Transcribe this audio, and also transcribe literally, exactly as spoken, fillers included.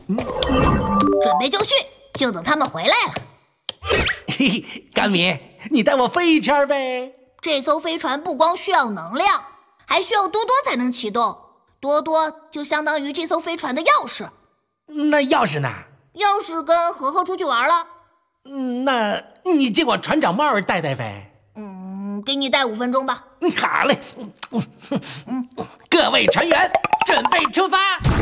准备就绪，就等他们回来了。 嘿嘿，甘米，你带我飞一圈呗。 这艘飞船不光需要能量，还需要多多才能启动。多多就相当于这艘飞船的钥匙。 那钥匙呢？ 钥匙跟和和出去玩了。 嗯，那你借我船长帽戴戴呗。 嗯，给你戴五分钟吧。 好嘞。各位船员，准备出发。